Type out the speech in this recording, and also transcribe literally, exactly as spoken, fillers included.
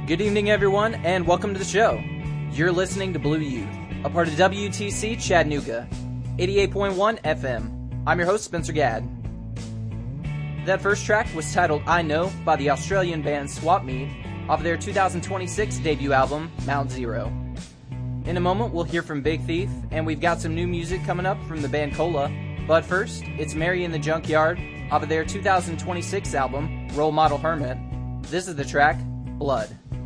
Good evening, everyone, and welcome to the show. You're listening to Blue Youth, a part of W T C Chattanooga, eighty-eight point one F M. I'm your host, Spencer Gadd. That first track was titled I Know by the Australian band Swap Meet off of their two thousand twenty-six debut album, Mount Zero. In a moment, we'll hear from Big Thief, and we've got some new music coming up from the band Cola. But first, it's Mary in the Junkyard off of their two thousand twenty-six album, Role Model Hermit. This is the track, Blood.